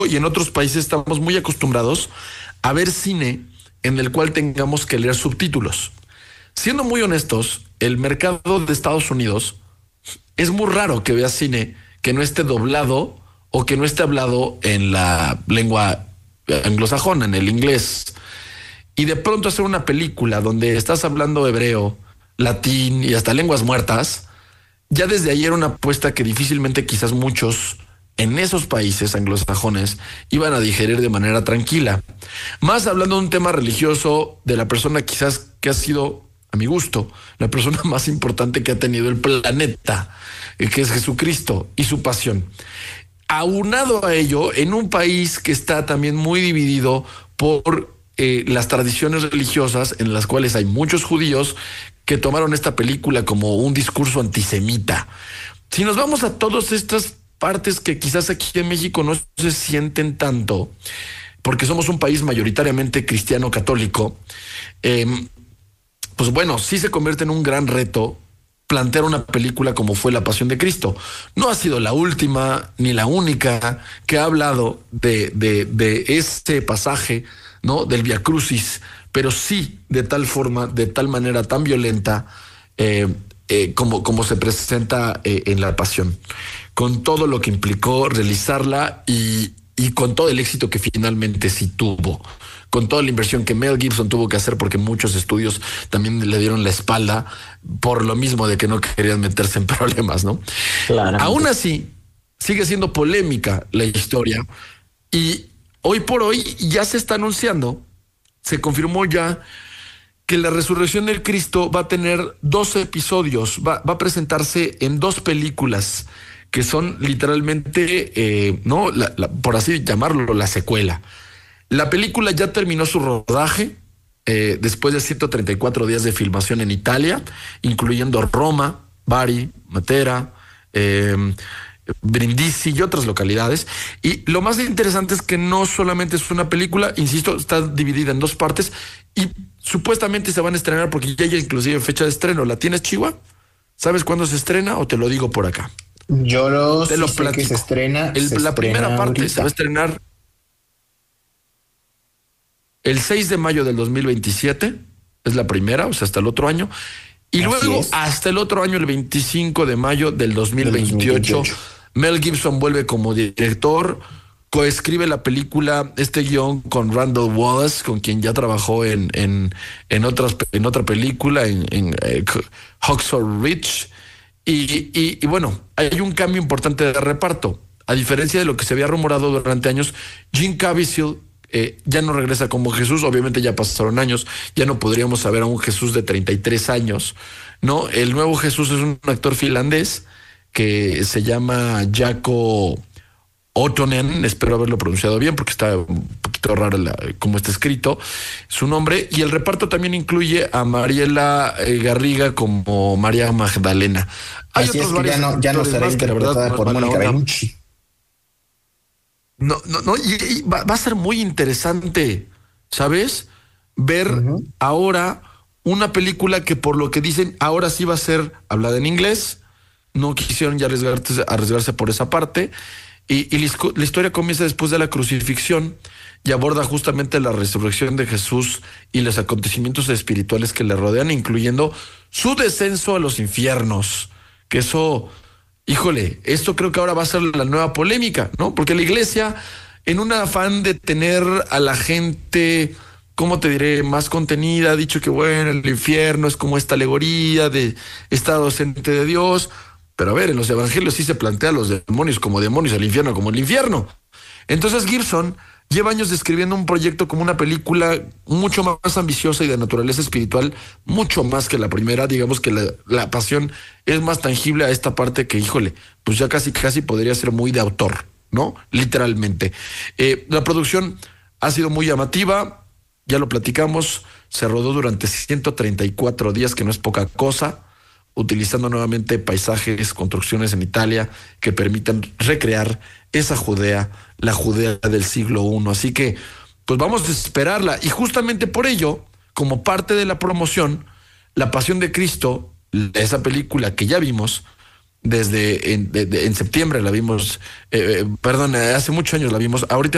y en otros países estamos muy acostumbrados a ver cine en el cual tengamos que leer subtítulos. Siendo muy honestos, el mercado de Estados Unidos es muy raro que veas cine que no esté doblado o que no esté hablado en la lengua anglosajona, en el inglés. Y de pronto hacer una película donde estás hablando hebreo, latín y hasta lenguas muertas, ya desde ahí era una apuesta que difícilmente quizás muchos en esos países anglosajones iban a digerir de manera tranquila. Más hablando de un tema religioso de la persona quizás que ha sido, a mi gusto, la persona más importante que ha tenido el planeta, que es Jesucristo y su pasión. Aunado a ello, en un país que está también muy dividido por las tradiciones religiosas, en las cuales hay muchos judíos que tomaron esta película como un discurso antisemita. Si nos vamos a todas estas partes que quizás aquí en México no se sienten tanto, porque somos un país mayoritariamente cristiano católico, pues bueno, sí se convierte en un gran reto plantear una película como fue La Pasión de Cristo. No ha sido la última ni la única que ha hablado de este pasaje, ¿no? Del Via Crucis, pero sí de tal forma, de tal manera tan violenta como se presenta en La Pasión, con todo lo que implicó realizarla y con todo el éxito que finalmente sí tuvo, con toda la inversión que Mel Gibson tuvo que hacer, porque muchos estudios también le dieron la espalda por lo mismo de que no querían meterse en problemas, ¿no? Claramente. Aún así, sigue siendo polémica la historia y hoy por hoy ya se está anunciando, se confirmó ya que la resurrección del Cristo va a tener 12 episodios, va a presentarse en 2 películas que son literalmente, no, por así llamarlo, la secuela. La película ya terminó su rodaje después de 134 días de filmación en Italia, incluyendo Roma, Bari, Matera, Brindisi y otras localidades. Y lo más interesante es que no solamente es una película, insisto, está dividida en 2 partes y supuestamente se van a estrenar porque ya hay inclusive fecha de estreno. ¿La tienes, Chihuahua? ¿Sabes cuándo se estrena o te lo digo por acá? Te lo platico. Que se estrena. La primera parte se va a estrenar el 6 de mayo del 2027, es la primera, o sea, hasta el otro año. Y luego, hasta el otro año, el 25 de mayo del 2028, Mel Gibson vuelve como director, coescribe la película, este guión con Randall Wallace, con quien ya trabajó en otra película, en Hacksaw Ridge. Y bueno, hay un cambio importante de reparto. A diferencia de lo que se había rumorado durante años, Jim Caviezel ya no regresa como Jesús. Obviamente ya pasaron años, ya no podríamos saber a un Jesús de 33 años, ¿no? El nuevo Jesús es un actor finlandés que se llama Jaakko Ottonen, espero haberlo pronunciado bien porque está un poquito raro como está escrito su nombre, y el reparto también incluye a Mariela Garriga como María Magdalena. Hay así otros es que ya no será interpretada por Mónica Bellucci. No, y va a ser muy interesante, ¿sabes? Ver ahora una película que, por lo que dicen, ahora sí va a ser hablada en inglés. No quisieron ya arriesgarse por esa parte. Y la historia comienza después de la crucifixión y aborda justamente la resurrección de Jesús y los acontecimientos espirituales que le rodean, incluyendo su descenso a los infiernos. Que eso, híjole, esto creo que ahora va a ser la nueva polémica, ¿no? Porque la iglesia, en un afán de tener a la gente, ¿cómo te diré?, más contenida, ha dicho que bueno, el infierno es como esta alegoría de estado ausente de Dios. Pero a ver, en los evangelios sí se plantea a los demonios como demonios, el infierno como el infierno. Entonces Gibson lleva años describiendo un proyecto como una película mucho más ambiciosa y de naturaleza espiritual, mucho más que la primera. Digamos que la pasión es más tangible a esta parte que, híjole, pues ya casi podría ser muy de autor, ¿no? Literalmente. La producción ha sido muy llamativa, ya lo platicamos, se rodó durante 134 días, que no es poca cosa, utilizando nuevamente paisajes, construcciones en Italia que permitan recrear esa Judea, la Judea del siglo I. Así que, pues vamos a esperarla. Y justamente por ello, como parte de la promoción, La Pasión de Cristo, esa película que ya vimos desde en septiembre, la vimos, hace muchos años la vimos, ahorita